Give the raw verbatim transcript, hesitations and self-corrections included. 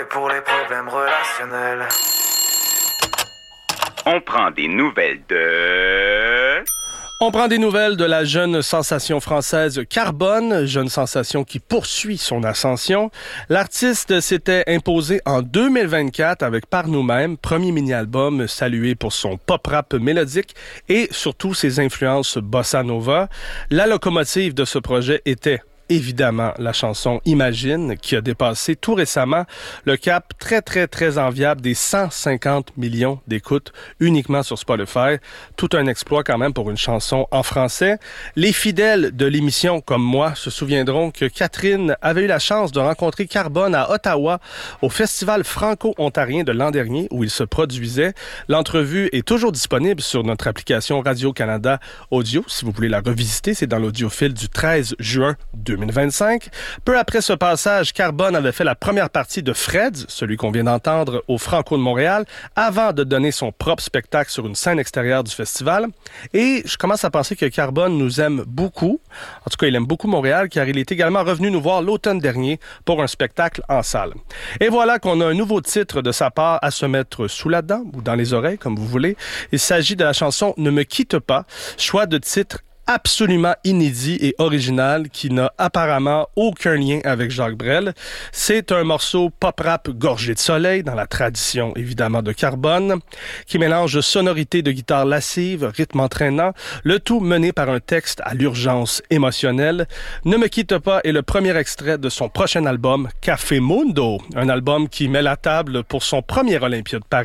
pour les problèmes relationnels. On prend des nouvelles de... On prend des nouvelles de la jeune sensation française Carbone, jeune sensation qui poursuit son ascension. L'artiste s'était imposé en deux mille vingt-quatre avec Par nous-mêmes, premier mini-album salué pour son pop-rap mélodique et surtout ses influences bossa nova. La locomotive de ce projet était évidemment la chanson Imagine, qui a dépassé tout récemment le cap très, très, très enviable des cent cinquante millions d'écoutes uniquement sur Spotify. Tout un exploit quand même pour une chanson en français. Les fidèles de l'émission, comme moi, se souviendront que Catherine avait eu la chance de rencontrer Carbone à Ottawa au Festival franco-ontarien de l'an dernier où il se produisait. L'entrevue est toujours disponible sur notre application Radio-Canada Audio. Si vous voulez la revisiter, c'est dans l'audiophile du treize juin deux mille vingt-cinq. Peu après ce passage, Carbone avait fait la première partie de Freds, celui qu'on vient d'entendre au Franco de Montréal, avant de donner son propre spectacle sur une scène extérieure du festival. Et je commence à penser que Carbone nous aime beaucoup. En tout cas, il aime beaucoup Montréal, car il est également revenu nous voir l'automne dernier pour un spectacle en salle. Et voilà qu'on a un nouveau titre de sa part à se mettre sous la dent, ou dans les oreilles, comme vous voulez. Il s'agit de la chanson « Ne me quitte pas », choix de titre absolument inédit et original qui n'a apparemment aucun lien avec Jacques Brel. C'est un morceau pop-rap gorgé de soleil dans la tradition évidemment de Carbone qui mélange sonorité de guitare lascive, rythme entraînant, le tout mené par un texte à l'urgence émotionnelle. Ne me quitte pas est le premier extrait de son prochain album Café Mundo, un album qui met la table pour son premier Olympia de Paris.